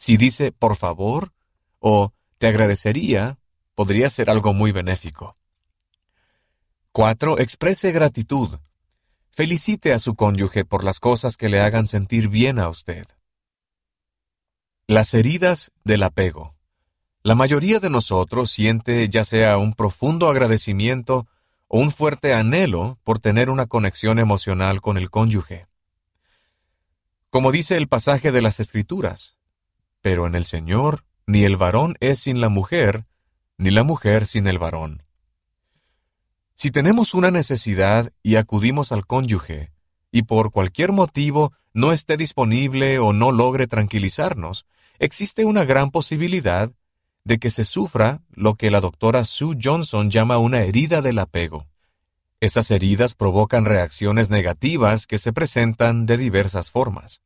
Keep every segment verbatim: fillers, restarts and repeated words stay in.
Si dice por favor o te agradecería, podría ser algo muy benéfico. cuatro. Exprese gratitud. Felicite a su cónyuge por las cosas que le hagan sentir bien a usted. Las heridas del apego. La mayoría de nosotros siente ya sea un profundo agradecimiento o un fuerte anhelo por tener una conexión emocional con el cónyuge. Como dice el pasaje de las Escrituras, pero en el Señor ni el varón es sin la mujer, ni la mujer sin el varón. Si tenemos una necesidad y acudimos al cónyuge, y por cualquier motivo no esté disponible o no logre tranquilizarnos, existe una gran posibilidad de que se sufra lo que la doctora Sue Johnson llama una herida del apego. Esas heridas provocan reacciones negativas que se presentan de diversas formas.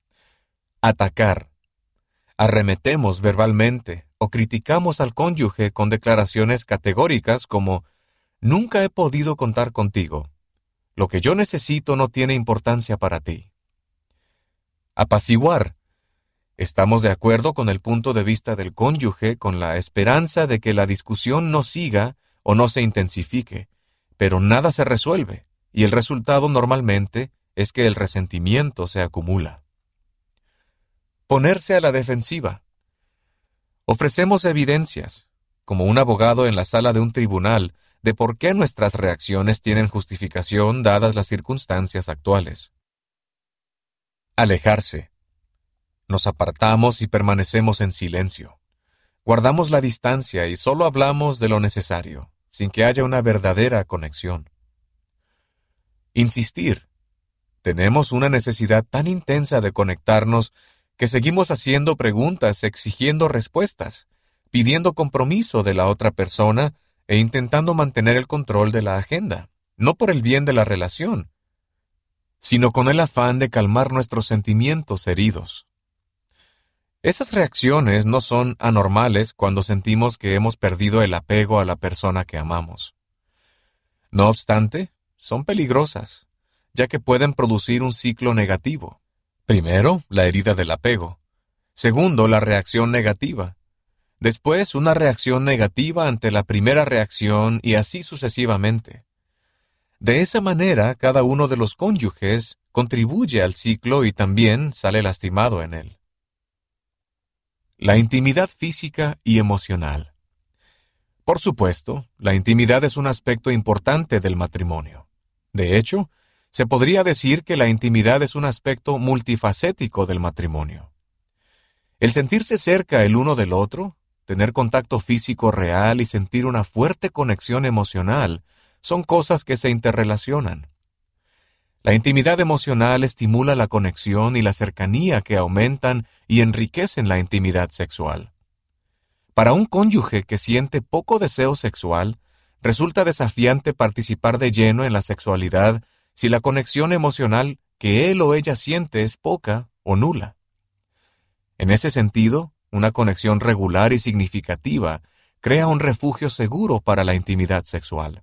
Atacar. Arremetemos verbalmente o criticamos al cónyuge con declaraciones categóricas como «Nunca he podido contar contigo. Lo que yo necesito no tiene importancia para ti». Apaciguar. Estamos de acuerdo con el punto de vista del cónyuge con la esperanza de que la discusión no siga o no se intensifique, pero nada se resuelve, y el resultado normalmente es que el resentimiento se acumula. Ponerse a la defensiva. Ofrecemos evidencias, como un abogado en la sala de un tribunal, de por qué nuestras reacciones tienen justificación dadas las circunstancias actuales. Alejarse. Nos apartamos y permanecemos en silencio. Guardamos la distancia y solo hablamos de lo necesario, sin que haya una verdadera conexión. Insistir. Tenemos una necesidad tan intensa de conectarnos que seguimos haciendo preguntas, exigiendo respuestas, pidiendo compromiso de la otra persona e intentando mantener el control de la agenda, no por el bien de la relación, sino con el afán de calmar nuestros sentimientos heridos. Esas reacciones no son anormales cuando sentimos que hemos perdido el apego a la persona que amamos. No obstante, son peligrosas, ya que pueden producir un ciclo negativo. Primero, la herida del apego. Segundo, la reacción negativa. Después, una reacción negativa ante la primera reacción y así sucesivamente. De esa manera, cada uno de los cónyuges contribuye al ciclo y también sale lastimado en él. La intimidad física y emocional. Por supuesto, la intimidad es un aspecto importante del matrimonio. De hecho, se podría decir que la intimidad es un aspecto multifacético del matrimonio. El sentirse cerca el uno del otro, tener contacto físico real y sentir una fuerte conexión emocional son cosas que se interrelacionan. La intimidad emocional estimula la conexión y la cercanía que aumentan y enriquecen la intimidad sexual. Para un cónyuge que siente poco deseo sexual, resulta desafiante participar de lleno en la sexualidad si la conexión emocional que él o ella siente es poca o nula. En ese sentido, una conexión regular y significativa crea un refugio seguro para la intimidad sexual.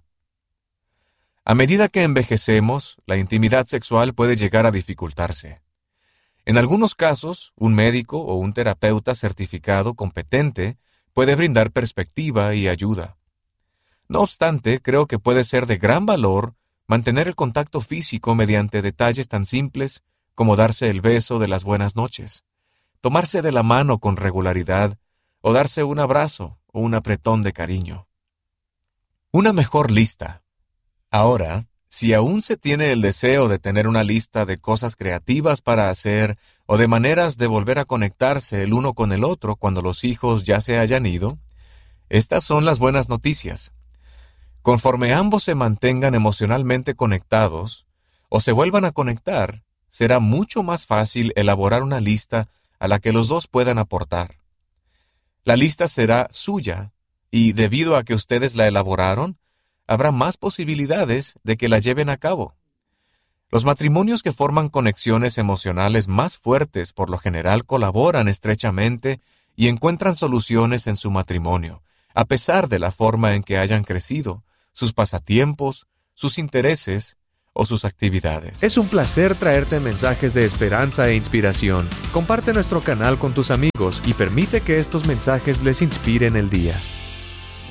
A medida que envejecemos, la intimidad sexual puede llegar a dificultarse. En algunos casos, un médico o un terapeuta certificado competente puede brindar perspectiva y ayuda. No obstante, creo que puede ser de gran valor mantener el contacto físico mediante detalles tan simples como darse el beso de las buenas noches, tomarse de la mano con regularidad o darse un abrazo o un apretón de cariño. Una mejor lista. Ahora, si aún se tiene el deseo de tener una lista de cosas creativas para hacer o de maneras de volver a conectarse el uno con el otro cuando los hijos ya se hayan ido, estas son las buenas noticias. Conforme ambos se mantengan emocionalmente conectados o se vuelvan a conectar, será mucho más fácil elaborar una lista a la que los dos puedan aportar. La lista será suya y, debido a que ustedes la elaboraron, habrá más posibilidades de que la lleven a cabo. Los matrimonios que forman conexiones emocionales más fuertes por lo general colaboran estrechamente y encuentran soluciones en su matrimonio, a pesar de la forma en que hayan crecido, sus pasatiempos, sus intereses o sus actividades. Es un placer traerte mensajes de esperanza e inspiración. Comparte nuestro canal con tus amigos y permite que estos mensajes les inspiren el día.